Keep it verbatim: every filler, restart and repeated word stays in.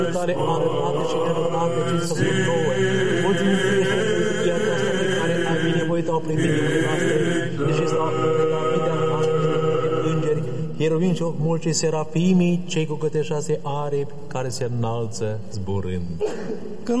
tale arătate și erătate ce să fie nouă. Mulțumim că ești pentru viața asta pe care ai binevoit-o prin inimile noastre, deși s-a la videa noastră și îngeri, ierubim și mulți serafimii, cei cu câte șase aripi care se înalță zburând.